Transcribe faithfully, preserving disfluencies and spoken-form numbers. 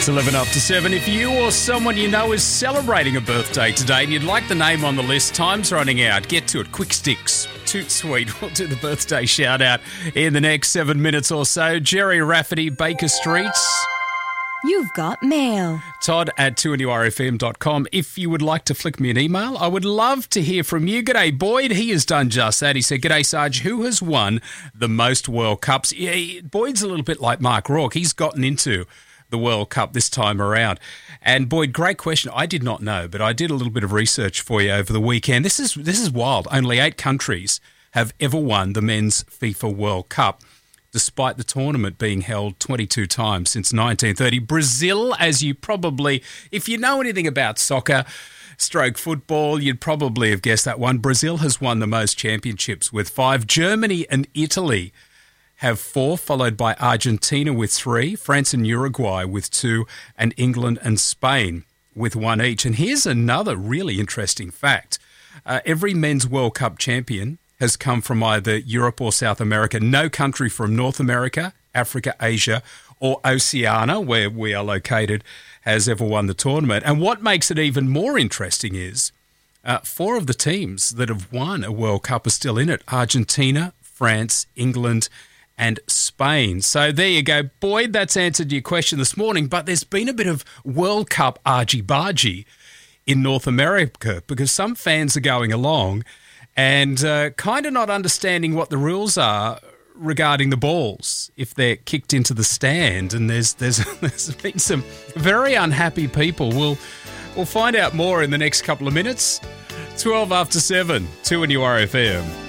It's eleven up to seven. If you or someone you know is celebrating a birthday today and you'd like the name on the list, time's running out. Get to it. Quick sticks. Toot sweet. We'll do the birthday shout out in the next seven minutes or so. Jerry Rafferty, Baker Streets. You've got mail. Todd at two N U R F M dot com. If you would like to flick me an email, I would love to hear from you. G'day, Boyd. He has done just that. He said, G'day, Sarge. Who has won the most World Cups? Yeah, Boyd's a little bit like Mark Rourke. He's gotten into the World Cup this time around. And Boyd, great question. I did not know, but I did a little bit of research for you over the weekend. This is this is wild. Only eight countries have ever won the Men's FIFA World Cup, despite the tournament being held twenty-two times since nineteen thirty. Brazil, as you probably, if you know anything about soccer, stroke football, you'd probably have guessed that one. Brazil has won the most championships with five. Germany and Italy have four, followed by Argentina with three, France and Uruguay with two, and England and Spain with one each. And here's another really interesting fact. Uh, every Men's World Cup champion has come from either Europe or South America. No country from North America, Africa, Asia, or Oceania, where we are located, has ever won the tournament. And what makes it even more interesting is uh, four of the teams that have won a World Cup are still in it. Argentina, France, England, and Spain. So there you go. Boyd, that's answered your question this morning, but there's been a bit of World Cup argy-bargy in North America because some fans are going along and uh, kind of not understanding what the rules are regarding the balls if they're kicked into the stand. And there's there's there's been some very unhappy people. We'll we'll find out more in the next couple of minutes. twelve after seven, two N U R F M.